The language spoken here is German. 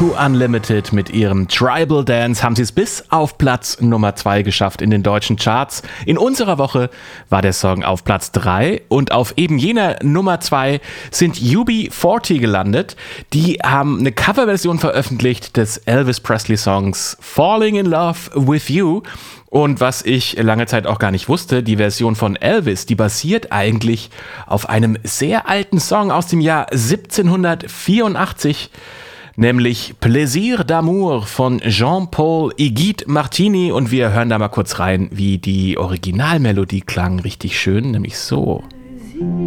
U2 Unlimited mit ihrem Tribal Dance haben sie es bis auf Platz Nummer 2 geschafft in den deutschen Charts. In unserer Woche war der Song auf Platz 3 und auf eben jener Nummer 2 sind UB40 gelandet. Die haben eine Coverversion veröffentlicht des Elvis Presley Songs Falling in Love with You. Und was ich lange Zeit auch gar nicht wusste, die Version von Elvis, die basiert eigentlich auf einem sehr alten Song aus dem Jahr 1784, nämlich Plaisir d'amour von Jean-Paul Higuet Martini. Und wir hören da mal kurz rein, wie die Originalmelodie klang. Richtig schön, nämlich so.